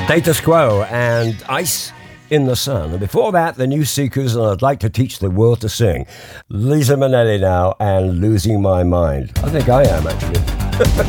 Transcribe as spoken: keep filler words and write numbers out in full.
Status Quo and Ice in the Sun. And before that, the New Seekers and I'd Like to Teach the World to Sing. Liza Minnelli now and Losing My Mind. I think I am, actually.